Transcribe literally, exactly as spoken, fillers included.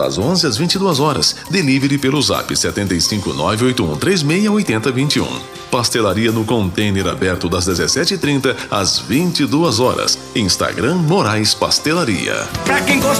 das onze às vinte e duas horas. Delivery pelo zap sete cinco nove oito um três seis oito zero dois um. Pastelaria no container aberto das dezessete e trinta às vinte e duas horas. Instagram Moraes Pastelaria. Pra quem gosta